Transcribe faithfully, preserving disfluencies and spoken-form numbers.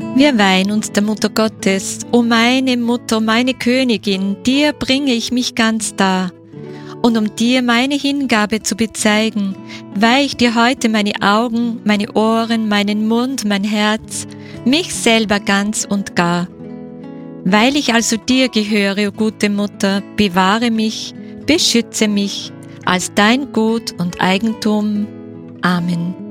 Wir weihen uns der Mutter Gottes, o meine Mutter, meine Königin, dir bringe ich mich ganz dar. Und um dir meine Hingabe zu bezeigen, weihe ich dir heute meine Augen, meine Ohren, meinen Mund, mein Herz, mich selber ganz und gar. Weil ich also dir gehöre, o gute Mutter, bewahre mich, beschütze mich als dein Gut und Eigentum. Amen.